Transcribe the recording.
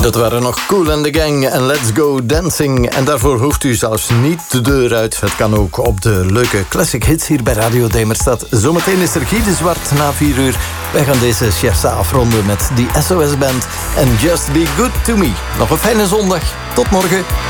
Dat waren nog Kool and the Gang en Let's Go Dancing. En daarvoor hoeft u zelfs niet de deur uit. Het kan ook op de leuke classic hits hier bij Radio Demerstad. Zometeen is er Guy de Zwart na 4 uur. Wij gaan deze siesta afronden met die SOS Band en Just Be Good To Me. Nog een fijne zondag. Tot morgen.